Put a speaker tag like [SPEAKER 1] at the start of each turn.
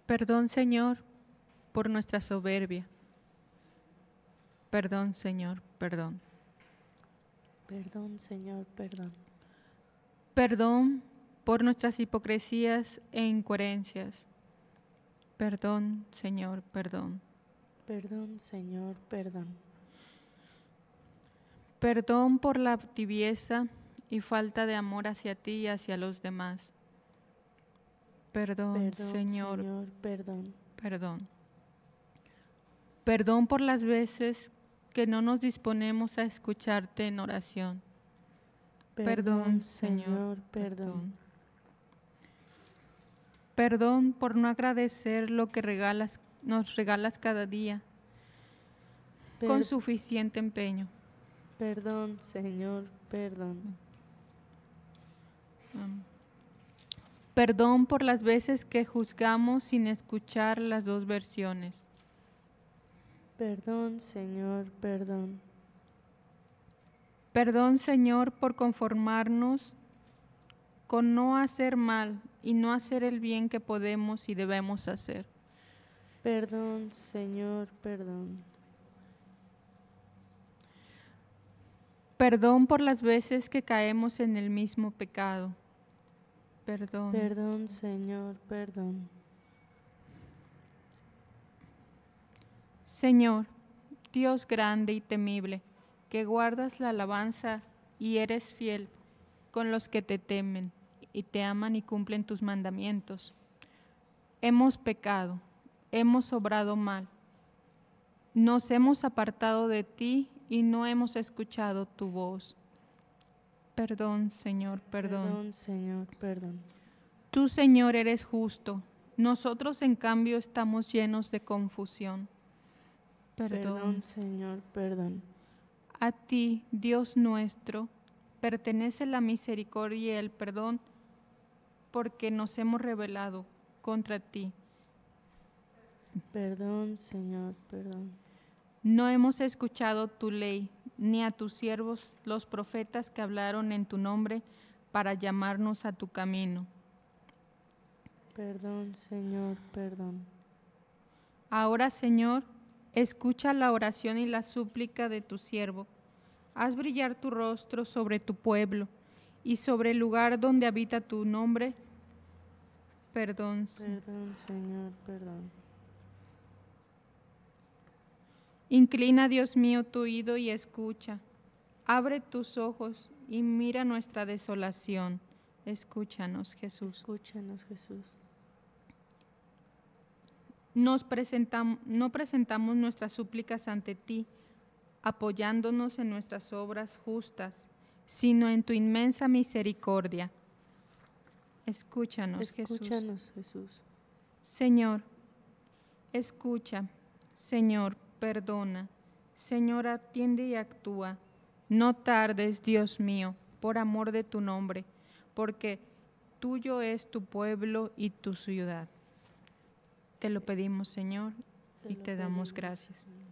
[SPEAKER 1] Perdón, Señor, por nuestra soberbia. Perdón, Señor, perdón.
[SPEAKER 2] Perdón, Señor, perdón.
[SPEAKER 1] Perdón por nuestras hipocresías e incoherencias. Perdón, Señor, perdón.
[SPEAKER 2] Perdón, Señor, perdón.
[SPEAKER 1] Perdón por la tibieza y falta de amor hacia ti y hacia los demás. Perdón,
[SPEAKER 2] Perdón,
[SPEAKER 1] Señor,
[SPEAKER 2] perdón.
[SPEAKER 1] perdón. Perdón por las veces que no nos disponemos a escucharte en oración. Perdón, Señor,
[SPEAKER 2] perdón.
[SPEAKER 1] Perdón por no agradecer lo que nos regalas cada día con suficiente empeño.
[SPEAKER 2] Perdón, Señor, perdón.
[SPEAKER 1] Perdón por las veces que juzgamos sin escuchar las dos versiones.
[SPEAKER 2] Perdón, Señor, perdón.
[SPEAKER 1] Perdón, Señor, por conformarnos con no hacer mal y no hacer el bien que podemos y debemos hacer.
[SPEAKER 2] Perdón, Señor, perdón.
[SPEAKER 1] Perdón por las veces que caemos en el mismo pecado. Perdón.
[SPEAKER 2] Perdón, Señor, perdón.
[SPEAKER 1] Señor, Dios grande y temible, que guardas la alabanza y eres fiel con los que te temen y te aman y cumplen tus mandamientos. Hemos pecado, hemos obrado mal, nos hemos apartado de ti y no hemos escuchado tu voz. Perdón, Señor, perdón.
[SPEAKER 2] Perdón, Señor, perdón.
[SPEAKER 1] Tú, Señor, eres justo, nosotros en cambio estamos llenos de confusión.
[SPEAKER 2] Perdón, Señor, perdón.
[SPEAKER 1] A ti, Dios nuestro, pertenece la misericordia y el perdón porque nos hemos rebelado contra ti.
[SPEAKER 2] Perdón, Señor, perdón.
[SPEAKER 1] No hemos escuchado tu ley, ni a tus siervos los profetas que hablaron en tu nombre para llamarnos a tu camino.
[SPEAKER 2] Perdón, Señor, perdón.
[SPEAKER 1] Ahora, Señor, escucha la oración y la súplica de tu siervo. Haz brillar tu rostro sobre tu pueblo y sobre el lugar donde habita tu nombre. Perdón.
[SPEAKER 2] Perdón, Señor, perdón.
[SPEAKER 1] Inclina, Dios mío, tu oído y escucha. Abre tus ojos y mira nuestra desolación. Escúchanos, Jesús.
[SPEAKER 2] Escúchanos, Jesús.
[SPEAKER 1] No presentamos nuestras súplicas ante ti, apoyándonos en nuestras obras justas, sino en tu inmensa misericordia. Escúchanos,
[SPEAKER 2] Escúchanos, Jesús.
[SPEAKER 1] Señor, escucha. Señor, perdona. Señor, atiende y actúa. No tardes, Dios mío, por amor de tu nombre, porque tuyo es tu pueblo y tu ciudad. Te lo pedimos, Señor, y te damos gracias.